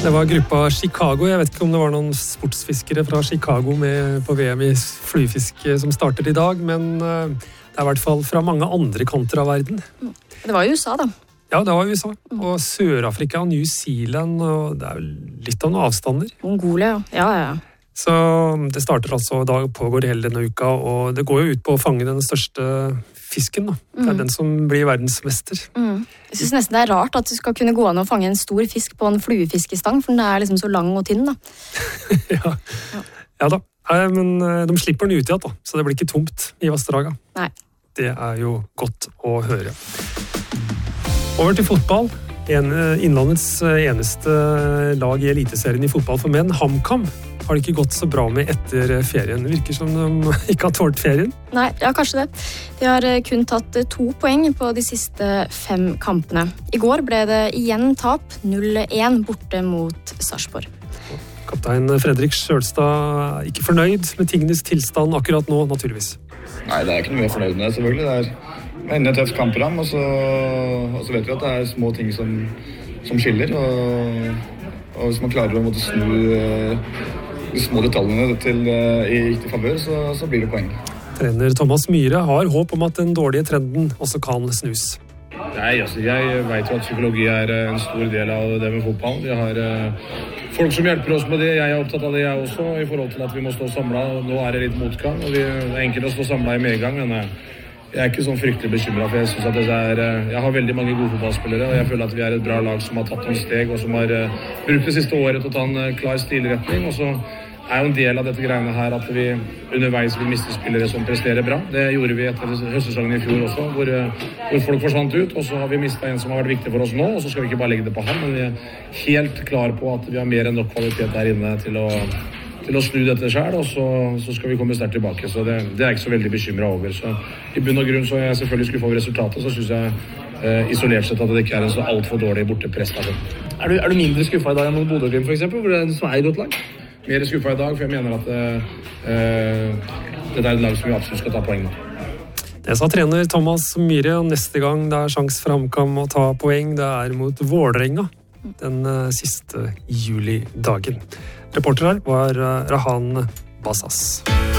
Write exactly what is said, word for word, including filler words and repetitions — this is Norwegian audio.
Det var gruppa Chicago. Jeg vet ikke om det var noen sportsfiskere fra Chicago med på V M i fluefiske som starter i dag, men det er i hvert fall fra mange andre kanter av verden. Det var i U S A da. Ja, det var i U S A. Og Sør-Afrika og New Zealand, og det er jo litt av noen avstander. Mongolia, ja, ja, ja. Så det starter altså, da pågår hele denne uka, og det går jo ut på å fange den største fisken da. Det er mm. den som blir verdensmester. Mm. Jeg synes nesten det er rart at du skal kunne gå an og fange en stor fisk på en fluefiskestang, for den er liksom så lang og tynn da. ja. ja. Ja da, men de slipper den ut igjen da, så det blir ikke tomt i Vassdraga. Nei. Det er jo godt å høre. Over til fotball. En, innlandets eneste lag i eliteserien i fotball for menn, HamKam, har det ikke gått så bra med etter ferien. Det virker som de ikke har tålt ferien. Nei, ja, kanskje det. De har kun tatt to poeng på de siste fem kampene. I går ble det igjen tap, null én borte mot Sarpsborg. Kaptein Fredrik Sjølstad er ikke fornøyd med tingenes tilstand akkurat nå, naturligvis. Nei, det er ikke noe mer fornøyd med det, selvfølgelig. Det er enda et tøft kampprogram, og så, og så vet vi at det er små ting som, som skiller, og, og hvis man klarer å måtte snu de små detaljene til, i riktig favør, så, så blir det poeng. Trener Thomas Myhre har håp om at den dårlige trenden også kan snus. Nei, altså, jeg vet jo at psykologi er en stor del av det med fotball. Vi har uh, folk som hjelper oss med det. Jeg er opptatt av det, jeg også, i forhold til at vi må stå samlet. Nå er det litt motgang, og vi, det er enkelt å stå samlet i medgang, men uh, jeg er ikke sånn fryktelig bekymret, for jeg synes at det er, uh, jeg har veldig mange gode fotballspillere, og jeg føler at vi er et bra lag som har tatt noen steg, og som har uh, brukt det siste året til å ta en uh, klar stilretning, og så er jo en del av dette greiene her at vi underveis vil miste spillere som presterer bra. Det gjorde vi etter høstsesongen i fjor også, hvor, hvor folk forsvant ut, og så har vi mistet en som har vært viktig for oss nå, og så skal vi ikke bare legge det på ham, men vi er helt klar på at vi har mer enn nok kvalitet der inne til å, til å snu dette selv, og så, så skal vi komme sterkt tilbake, så det, det er jeg ikke så veldig bekymret over. Så i bunn og grunn så er jeg selvfølgelig skuffet over resultatet, så synes jeg eh, isolert sett at det ikke er en så alt for dårlig borteprestasjon. Er du, er du mindre skuffet i dag enn mot Bodø-Glimt for eksempel, hvor det er som er i godt lag? Mer skuffet i dag, for jeg mener at uh, dette er et lag som vi absolutt skal ta poeng med. Det sa trener Thomas Myhre, og neste gang det er sjans for HamKam å ta poeng, det er mot Vålerenga den uh, siste julidagen. Reporter her var uh, Rahan Basas.